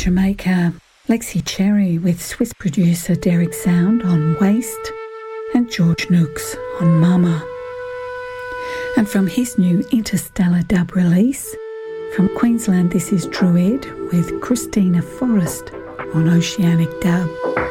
Jamaica, Lexi Cherry with Swiss producer Derek Sound on Waste and George Nooks on Mama. And from his new Interstellar dub release, from Queensland, this is Druid with Christina Forrest on Oceanic Dub.